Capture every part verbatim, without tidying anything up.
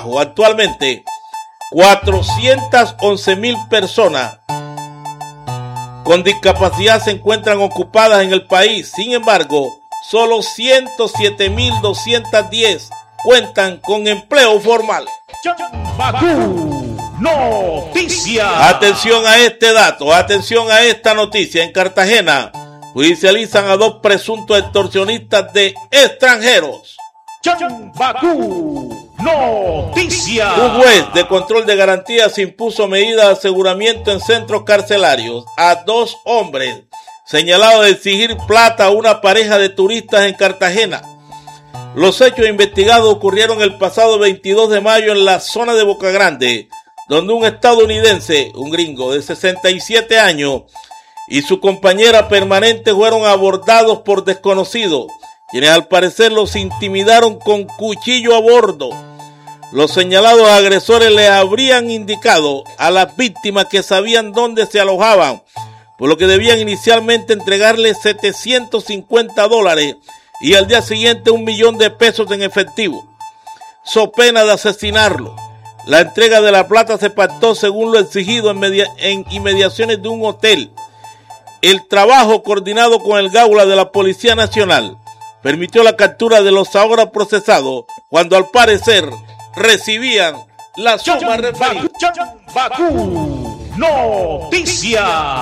trabajo. Actualmente, cuatrocientas once mil personas con discapacidad se encuentran ocupadas en el país. Sin embargo, solo ciento siete mil doscientos diez cuentan con empleo formal. Chambacú Noticias. Atención a este dato, atención a esta noticia. En Cartagena judicializan a dos presuntos extorsionistas de extranjeros. Chambacú Noticias. Un juez de control de garantías impuso medidas de aseguramiento en centros carcelarios a dos hombres señalados de exigir plata a una pareja de turistas en Cartagena. Los hechos investigados ocurrieron el pasado veintidós de mayo en la zona de Boca Grande, donde un estadounidense, un gringo de sesenta y siete años, y su compañera permanente fueron abordados por desconocidos, quienes al parecer los intimidaron con cuchillo a bordo. Los señalados agresores le habrían indicado a las víctimas que sabían dónde se alojaban, por lo que debían inicialmente entregarle setecientos cincuenta dólares y al día siguiente un millón de pesos en efectivo, so pena de asesinarlo. La entrega de la plata se pactó según lo exigido en, media, en inmediaciones de un hotel. El trabajo coordinado con el Gaula de la Policía Nacional permitió la captura de los ahora procesados cuando al parecer recibían la suma referida. Chambacú Noticias.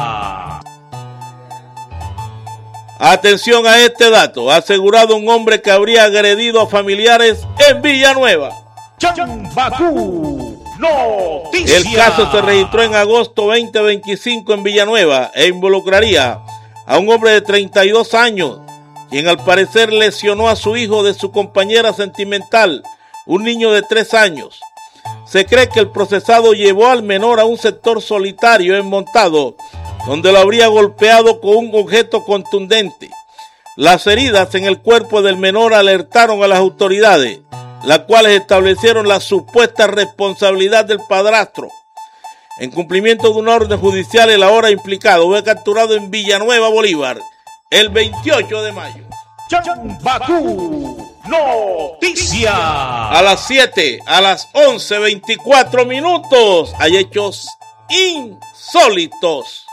Atención a este dato. Asegurado un hombre que habría agredido a familiares en Villanueva. Chambacú Noticias. El caso se registró en agosto veinte veinticinco en Villanueva e involucraría a un hombre de treinta y dos años, quien al parecer lesionó a su hijo de su compañera sentimental, un niño de tres años. Se cree que el procesado llevó al menor a un sector solitario enmontado, donde lo habría golpeado con un objeto contundente. Las heridas en el cuerpo del menor alertaron a las autoridades, las cuales establecieron la supuesta responsabilidad del padrastro. En cumplimiento de una orden judicial, el ahora implicado fue capturado en Villanueva, Bolívar, el veintiocho de mayo. Chambacú Noticias. A las siete, a las once veinticuatro minutos, hay hechos insólitos.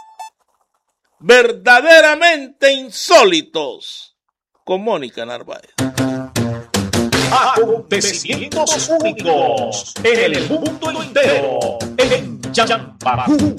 Verdaderamente insólitos. Con Mónica Narváez. Acontecimientos únicos en el mundo entero. En Chambacú.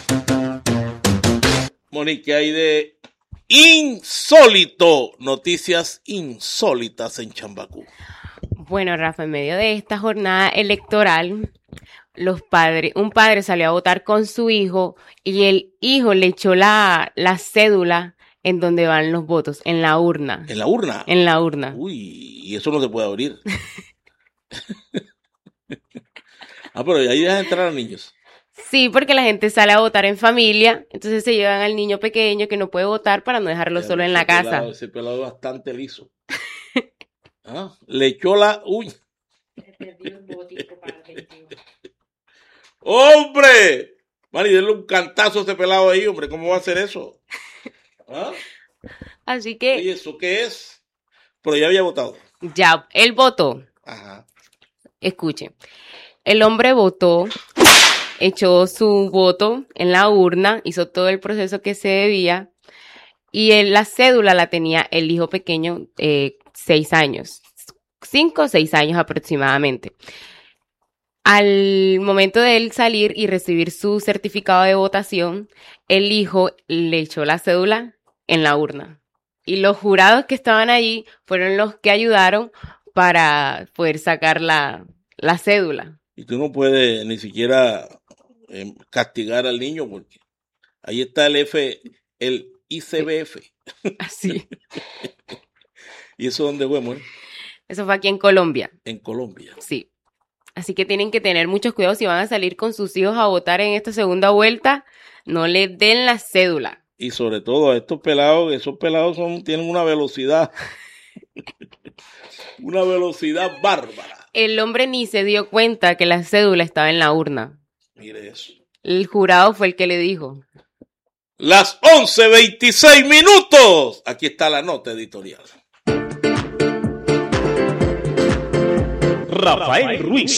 Mónica, hay de insólito. Noticias insólitas en Chambacú. Bueno, Rafa, en medio de esta jornada electoral, los padres, un padre salió a votar con su hijo y el hijo le echó la, la cédula en donde van los votos, en la urna. ¿En la urna? En la urna. Uy, y eso no se puede abrir. Ah, pero ahí dejan entrar a niños. Sí, porque la gente sale a votar en familia, entonces se llevan al niño pequeño que no puede votar para no dejarlo Ya, solo en la pelado, casa. Ese pelado es bastante liso. ¿Ah? Le echó la... Uy. ¡Hombre! Mari, denle un cantazo a ese pelado ahí, hombre. ¿Cómo va a hacer eso? ¿Ah? Así que... ¿Y eso qué es? Pero ya había votado. Ya, él votó. Ajá. Escuchen. El hombre votó, echó su voto en la urna, hizo todo el proceso que se debía y él, la cédula la tenía el hijo pequeño, eh, seis años, cinco o seis años aproximadamente. Al momento de él salir y recibir su certificado de votación, el hijo le echó la cédula en la urna. Y los jurados que estaban allí fueron los que ayudaron para poder sacar la, la cédula. Y tú no puedes ni siquiera eh, castigar al niño porque ahí está el F, el I C B F. Así. ¿Y eso dónde fue, amor? Eso fue aquí en Colombia. En Colombia. Sí. Así que tienen que tener muchos cuidados si van a salir con sus hijos a votar en esta segunda vuelta. No les den la cédula. Y sobre todo a estos pelados, esos pelados son, tienen una velocidad, una velocidad bárbara. El hombre ni se dio cuenta que la cédula estaba en la urna. Mire eso. El jurado fue el que le dijo. Las once veintiséis minutos. Aquí está la nota editorial. Rafael Ruiz